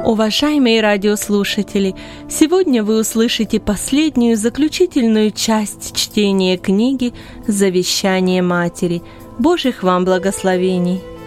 Уважаемые радиослушатели, сегодня вы услышите последнюю заключительную часть чтения книги «Завещание матери». Божьих вам благословений!